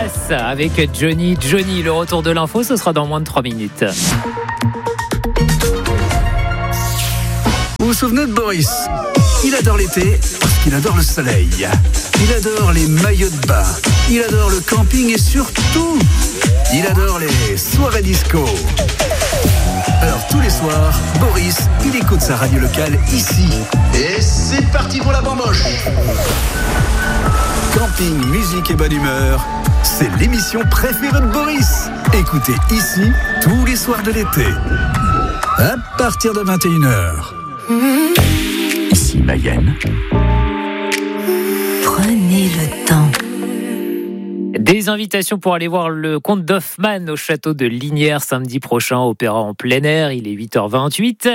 Dallas avec Johnny. Le retour de l'info, ce sera dans moins de 3 minutes. Vous vous souvenez de Boris ? Il adore l'été parce qu'il adore le soleil. Il adore les maillots de bain. Il adore le camping et surtout, il adore les soirées disco. Alors tous les soirs, Boris, il écoute sa radio locale ici. Et c'est parti pour la bamboche. Camping, musique et bonne humeur, c'est l'émission préférée de Boris. Écoutez ici tous les soirs de l'été. À partir de 21h. Ici Mayenne. Prenez le temps. Des invitations pour aller voir le comte d'Hoffmann au château de Lignières samedi prochain, opéra en plein air, il est 8h28.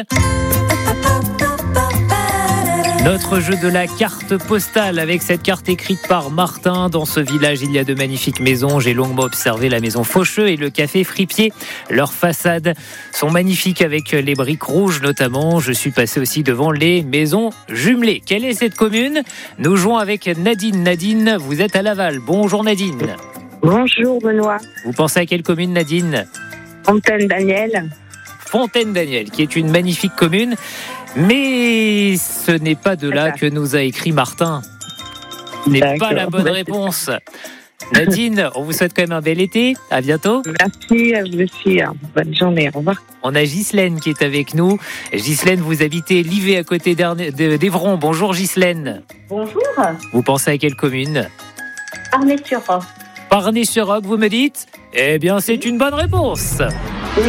Notre jeu de la carte postale avec cette carte écrite par Martin. Dans ce village, il y a de magnifiques maisons. J'ai longuement observé la maison Faucheux et le café Fripier. Leurs façades sont magnifiques avec les briques rouges notamment. Je suis passé aussi devant les maisons jumelées. Quelle est cette commune ? Nous jouons avec Nadine. Nadine, vous êtes à Laval. Bonjour Nadine. Bonjour Benoît. Vous pensez à quelle commune Nadine ? Fontaine-Daniel. Fontaine-Daniel, qui est une magnifique commune. Mais ce n'est pas de là que nous a écrit Martin. Ce n'est pas la bonne réponse. Nadine, on vous souhaite quand même un bel été. À bientôt. Merci à vous aussi. Bonne journée. Au revoir. On a Ghislaine qui est avec nous. Ghislaine, vous habitez Livet à côté d'Evron. Bonjour Ghislaine. Bonjour. Vous pensez à quelle commune ? Parnay-sur-Roc. Parnay-sur-Roc, vous me dites ? Eh bien, c'est une bonne réponse. Oui.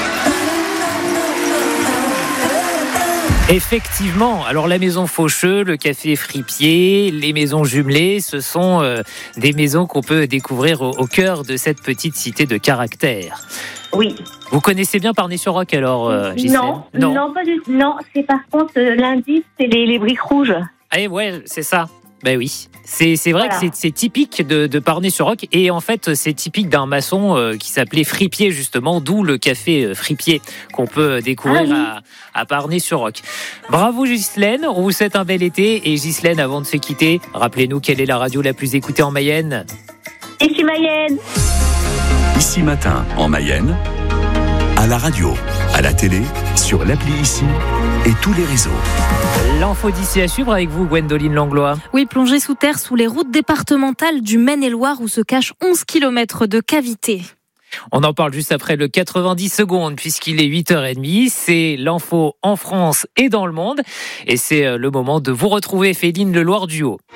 Effectivement, alors la maison Faucheux, le café Fripier, les maisons jumelées, ce sont des maisons qu'on peut découvrir au cœur de cette petite cité de caractère. Oui. Vous connaissez bien Parnay-sur-Roc alors, Ghislaine ? Non, pas du tout. Non, c'est par contre l'indice, c'est les briques rouges. Ah ouais, c'est ça. Ben oui, c'est vrai voilà. Que c'est typique de Parnay-sur-Roc et en fait c'est typique d'un maçon qui s'appelait Fripier justement, d'où le café Fripier qu'on peut découvrir à Parnay-sur-Roc. Bravo Ghislaine, on vous souhaite un bel été et Ghislaine, avant de se quitter, rappelez-nous quelle est la radio la plus écoutée en Mayenne ? Ici Mayenne. Ici Matin en Mayenne, à la radio, à la télé, sur l'appli Ici et tous les réseaux. L'info d'ici à suivre avec vous, Gwendoline Langlois. Oui, plongée sous terre sous les routes départementales du Maine-et-Loire où se cachent 11 km de cavités. On en parle juste après le 90 secondes puisqu'il est 8h30. C'est l'info en France et dans le monde. Et c'est le moment de vous retrouver, Féline Le Loir du Haut.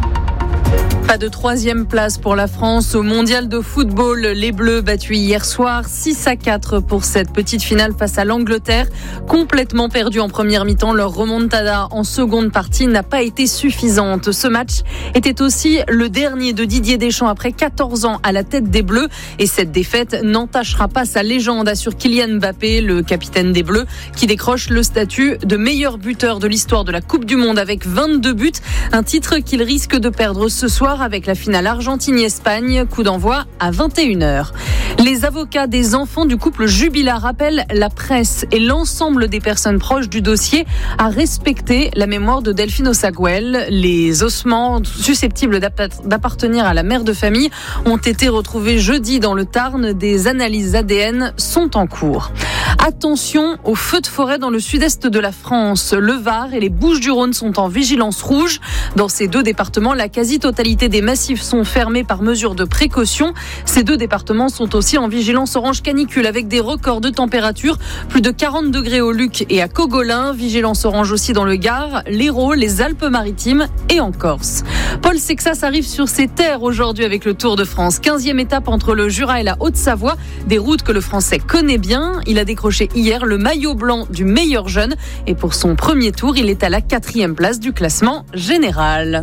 Pas de 3e place pour la France au mondial de football. Les Bleus battus hier soir 6-4 pour cette petite finale face à l'Angleterre. Complètement perdus en première mi-temps, leur remontada en seconde partie n'a pas été suffisante. Ce match était aussi le dernier de Didier Deschamps après 14 ans à la tête des Bleus. Et cette défaite n'entachera pas sa légende, assure Kylian Mbappé, le capitaine des Bleus, qui décroche le statut de meilleur buteur de l'histoire de la Coupe du Monde avec 22 buts. Un titre qu'il risque de perdre ce soir avec la finale Argentine-Espagne, coup d'envoi à 21h. Les avocats des enfants du couple Jubilat rappellent la presse et l'ensemble des personnes proches du dossier à respecter la mémoire de Delphine Osaguel. Les ossements susceptibles d'appartenir à la mère de famille ont été retrouvés jeudi dans le Tarn. Des analyses ADN sont en cours. Attention aux feux de forêt dans le sud-est de la France. Le Var et les Bouches-du-Rhône sont en vigilance rouge. Dans ces deux départements, la quasi-totalité des massifs sont fermés par mesure de précaution. Ces deux départements sont aussi en vigilance orange canicule avec des records de température. Plus de 40 degrés au Luc et à Cogolin. Vigilance orange aussi dans le Gard, l'Hérault, les Alpes-Maritimes et en Corse. Paul Sexas arrive sur ses terres aujourd'hui avec le Tour de France. 15e étape entre le Jura et la Haute-Savoie. Des routes que le Français connaît bien. Il a décroché hier le maillot blanc du meilleur jeune. Et pour son premier tour, il est à la 4e place du classement général.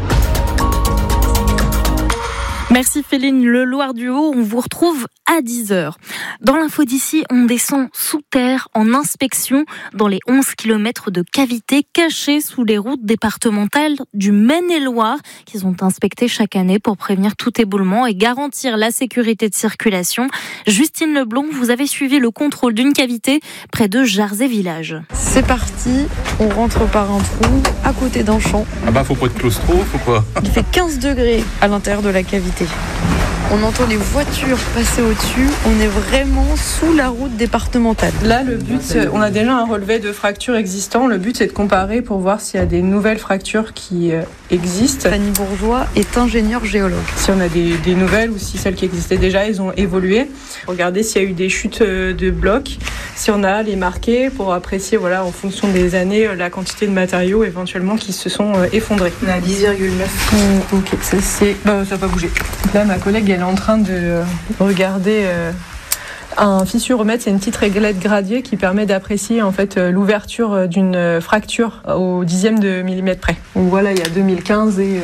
Merci Féline Le Loir du Haut, on vous retrouve à 10h. Dans l'info d'ici, on descend sous terre en inspection dans les 11 km de cavités cachées sous les routes départementales du Maine-et-Loire qu'ils ont inspectées chaque année pour prévenir tout éboulement et garantir la sécurité de circulation. Justine Leblond, vous avez suivi le contrôle d'une cavité près de Jarzé village. C'est parti, on rentre par un trou à côté d'un champ. Ah bah faut pas être claustro, faut quoi ? Il fait 15 degrés à l'intérieur de la cavité. On entend les voitures passer au-dessus. On est vraiment sous la route départementale. Là, le but, on a déjà un relevé de fractures existants. Le but, c'est de comparer pour voir s'il y a des nouvelles fractures qui existent. Fanny Bourgeois est ingénieure géologue. Si on a des nouvelles ou si celles qui existaient déjà, elles ont évolué. Regardez s'il y a eu des chutes de blocs. Si on a les marquer pour apprécier, voilà, en fonction des années, la quantité de matériaux éventuellement qui se sont effondrés. On est à 10,9. Ok, ça n'a pas bougé. Là, ma collègue, elle est en train de regarder un fissuromètre. C'est une petite réglette gradiée qui permet d'apprécier en fait l'ouverture d'une fracture au dixième de millimètre près. Donc voilà, il y a 2015 et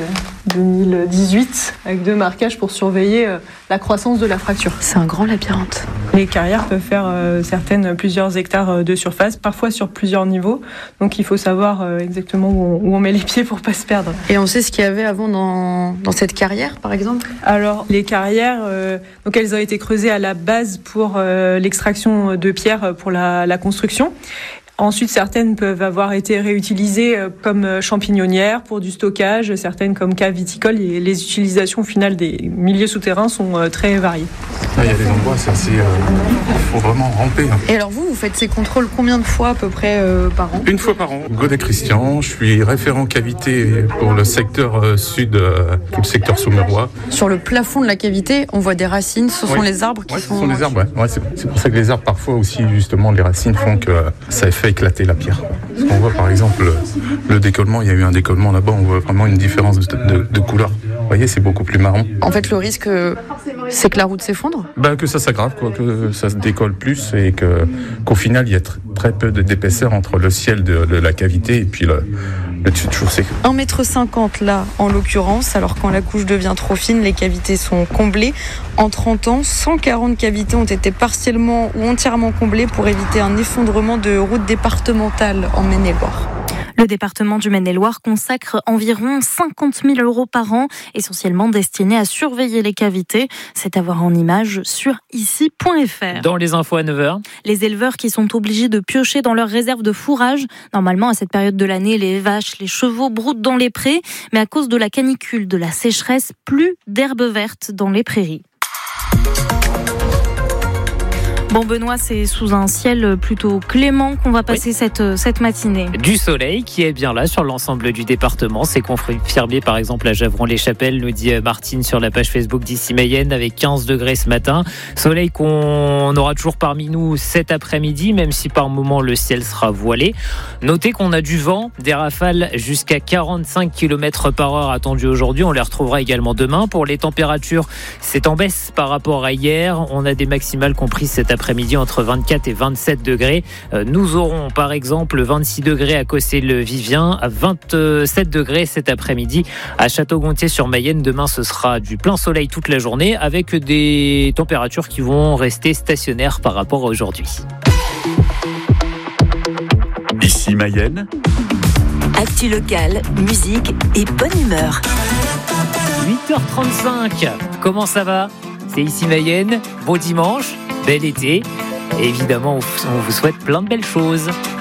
2018 avec 2 marquages pour surveiller la croissance de la fracture. C'est un grand labyrinthe. Les carrières peuvent faire certaines plusieurs hectares de surface, parfois sur plusieurs niveaux. Donc il faut savoir exactement où on met les pieds pour pas se perdre. Et on sait ce qu'il y avait avant dans cette carrière, par exemple ? Alors les carrières, donc elles ont été creusées à la base pour l'extraction de pierres pour la construction. Ensuite, certaines peuvent avoir été réutilisées comme champignonnières pour du stockage, certaines comme caves viticoles. Et les utilisations finales des milieux souterrains sont très variées. Il y a des endroits, c'est assez... faut vraiment ramper. Et alors vous faites ces contrôles combien de fois à peu près par an ? Une fois par an. Godet Christian, je suis référent cavité pour le secteur sud, tout le secteur Saumerois. Sur le plafond de la cavité, on voit des racines. Ce sont les arbres qui sont... Ce sont les arbres, ouais. C'est pour ça que les arbres, parfois aussi, justement, les racines font que ça fait éclater la pierre. Parce qu'on voit, par exemple, le décollement, il y a eu un décollement là-bas, on voit vraiment une différence de couleur. Vous voyez, c'est beaucoup plus marron. En fait, le risque, c'est que la route s'effondre ? Que ça s'aggrave, quoi, que ça se décolle plus et qu'au final, il y a très peu d'épaisseur entre le ciel de la cavité et puis le dessus de chaussée. 1,50 m là, en l'occurrence, alors quand la couche devient trop fine, les cavités sont comblées. En 30 ans, 140 cavités ont été partiellement ou entièrement comblées pour éviter un effondrement de route départementale en Maine-et-Loire. Le département du Maine-et-Loire consacre environ 50 000 € par an, essentiellement destinés à surveiller les cavités. C'est à voir en images sur ici.fr. Dans les infos à 9h. Les éleveurs qui sont obligés de piocher dans leurs réserves de fourrage. Normalement, à cette période de l'année, les vaches, les chevaux broutent dans les prés. Mais à cause de la canicule, de la sécheresse, plus d'herbe verte dans les prairies. Bon Benoît, c'est sous un ciel plutôt clément qu'on va passer cette matinée. Du soleil qui est bien là sur l'ensemble du département. C'est confirmé par exemple à Javron-les-Chapelles, nous dit Martine sur la page Facebook d'Ici Mayenne, avec 15 degrés ce matin. Soleil qu'on aura toujours parmi nous cet après-midi, même si par moment le ciel sera voilé. Notez qu'on a du vent, des rafales jusqu'à 45 km/h attendues aujourd'hui. On les retrouvera également demain. Pour les températures, c'est en baisse par rapport à hier. On a des maximales comprises cet après-midi entre 24 et 27 degrés. Nous aurons par exemple 26 degrés à Cossé-le-Vivien, 27 degrés cet après-midi à Château-Gontier-sur-Mayenne. Demain, ce sera du plein soleil toute la journée avec des températures qui vont rester stationnaires par rapport à aujourd'hui. Ici Mayenne. Actu locale, musique et bonne humeur. 8h35, comment ça va ? C'est Ici Mayenne, beau dimanche, bel été. Et évidemment, on vous souhaite plein de belles choses.